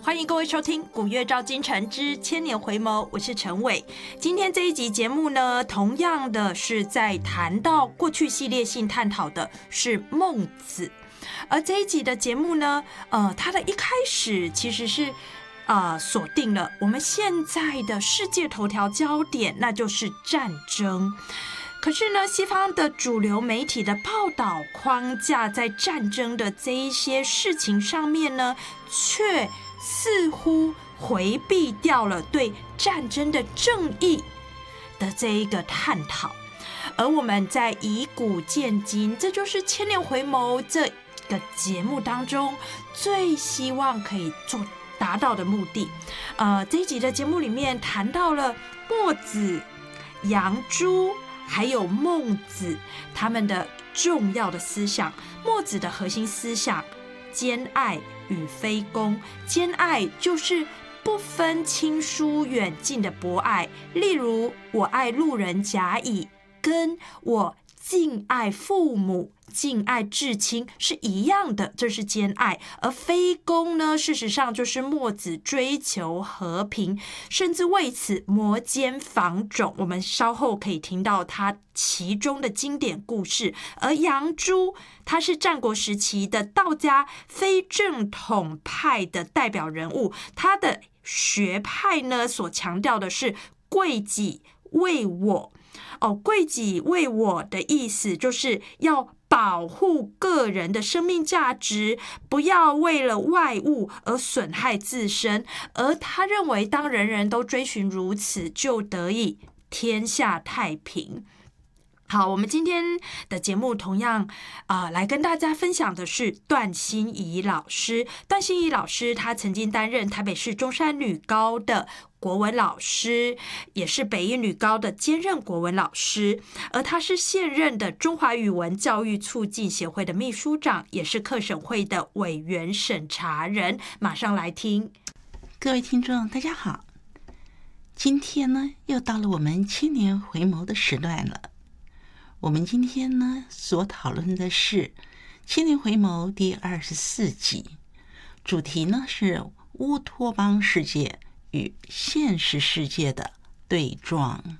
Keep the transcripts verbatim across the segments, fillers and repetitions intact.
欢迎各位收听《古月照今晨之千年回眸》，我是陈伟。今天这一集节目呢，同样的是在谈到过去系列性探讨的是孟子，而这一集的节目呢，呃，它的一开始其实是呃锁定了我们现在的世界头条焦点，那就是战争。可是呢，西方的主流媒体的报道框架在战争的这一些事情上面呢，却似乎回避掉了对战争的正义的这一个探讨。而我们在以古鉴今，这就是千年回眸这个节目当中最希望可以做达到的目的。呃，这一集的节目里面谈到了墨子、杨朱还有孟子他们的重要的思想。墨子的核心思想兼爱与非攻，兼爱就是不分亲疏远近的博爱，例如我爱路人甲乙，跟我敬爱父母敬爱至亲是一样的，这是兼爱。而非攻呢，事实上就是墨子追求和平，甚至为此摩肩访踵，我们稍后可以听到他其中的经典故事。而杨朱他是战国时期的道家非正统派的代表人物，他的学派呢所强调的是贵己为我。哦，贵己为我的意思就是要保护个人的生命价值，不要为了外物而损害自身。而他认为，当人人都追寻如此，就得以天下太平。好，我们今天的节目同样呃，来跟大家分享的是段欣怡老师。段欣怡老师他曾经担任台北市中山女高的国文老师，也是北一女高的兼任国文老师，而他是现任的中华语文教育促进协会的秘书长，也是课审会的委员审查人。马上来听。 各位听众大家好，今天呢又到了我们千年回眸的时段了。我们今天呢所讨论的是千年回眸第二十四集，主题呢是乌托邦世界与现实世界的对撞。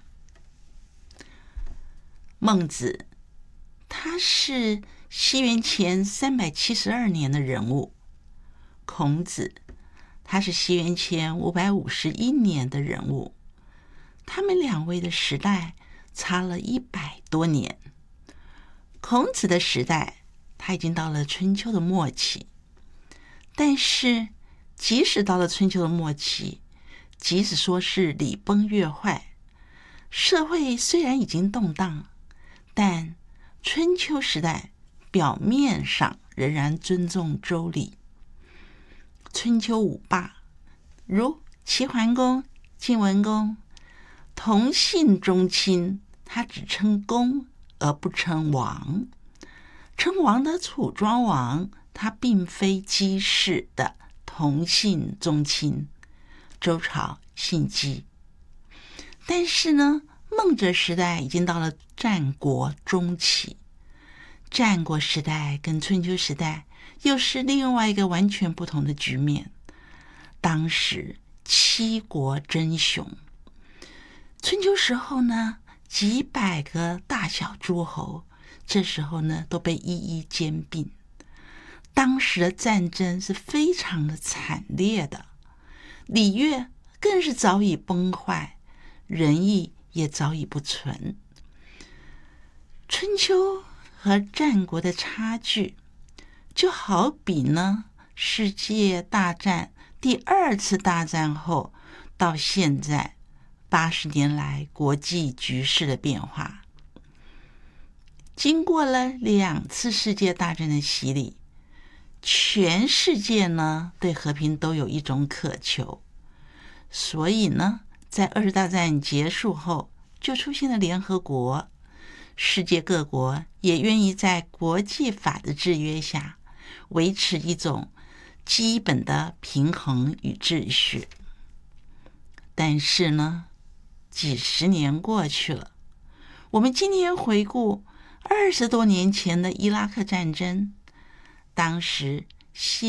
孟子他是西元前三百七十二年的人物，孔子他是西元前五百五十一年的人物，他们两位的时代差了一百多年。孔子的时代他已经到了春秋的末期，但是即使到了春秋的末期，即使说是礼崩乐坏，社会虽然已经动荡，但春秋时代表面上仍然尊重周礼。春秋五霸如齐桓公、晋文公同姓宗亲，他只称公而不称王。称王的楚庄王他并非姬氏的同姓宗亲，周朝姓姬。但是呢，孟子时代已经到了战国中期，战国时代跟春秋时代又是另外一个完全不同的局面。当时七国争雄，春秋时候呢，几百个大小诸侯，这时候呢都被一一兼并。当时的战争是非常的惨烈的，礼乐更是早已崩坏，仁义也早已不存。春秋和战国的差距，就好比呢世界大战第二次大战后到现在八十年来国际局势的变化。经过了两次世界大战的洗礼，全世界呢对和平都有一种渴求，所以呢在二次大战结束后就出现了联合国，世界各国也愿意在国际法的制约下维持一种基本的平衡与秩序。但是呢，几十年过去了，我们今天回顾二十多年前的伊拉克战争，当时西